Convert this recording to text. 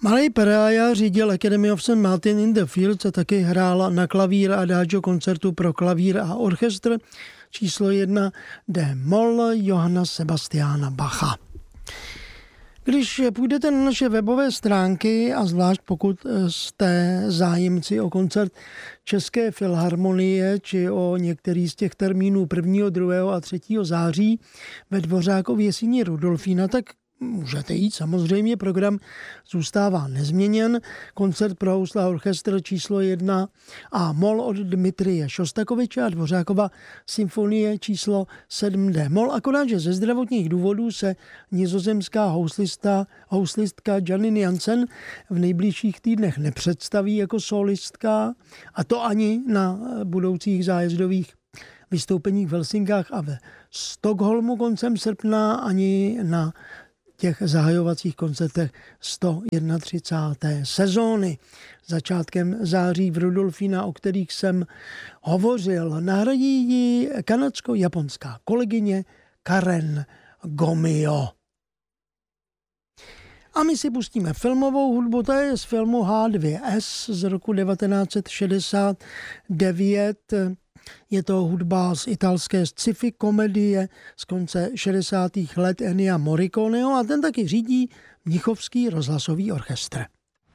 Malej Pereira řídil Academy of St. Martin in the Fields a taky hrál na klavír Adagio koncertu pro klavír a orchestr číslo 1 D-moll Johanna Sebastiana Bacha. Když půjdete na naše webové stránky a zvlášť pokud jste zájemci o koncert České filharmonie či o některý z těch termínů 1., 2. a 3. září ve Dvořákově síni Rudolfína, tak můžete jít, samozřejmě program zůstává nezměněn. Koncert pro housle a orchestr číslo 1 a moll od Dmitrije Šostakoviče a Dvořákova symfonie číslo 7 D-moll, akorát, že ze zdravotních důvodů se nizozemská houslistka Janine Jansen v nejbližších týdnech nepředstaví jako solistka, a to ani na budoucích zájezdových vystoupeních v Helsinkách a ve Stockholmu koncem srpna, ani na těch zahajovacích koncertech 131. sezóny. Začátkem září v Rudolfína, o kterých jsem hovořil, nahradí ji kanadsko-japonská kolegyně Karen Gomio. A my si pustíme filmovou hudbu, to je z filmu H2S z roku 1969. Je to hudba z italské sci-fi komedie z konce 60. let Ennia Morriconeho a ten taky řídí Mnichovský rozhlasový orchestr.